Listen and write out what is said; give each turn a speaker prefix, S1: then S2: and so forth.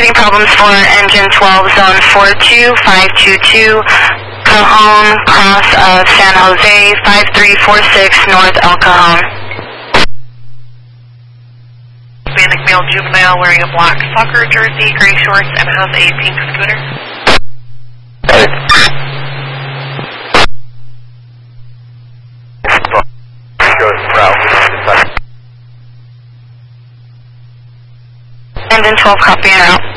S1: reporting problems for engine 12, zone 42522, Cajon, cross of San Jose, 5346 North El Cajon.
S2: Hispanic male juvenile wearing a black soccer jersey, gray shorts, and has a pink scooter.
S1: Engine 12, copy and route.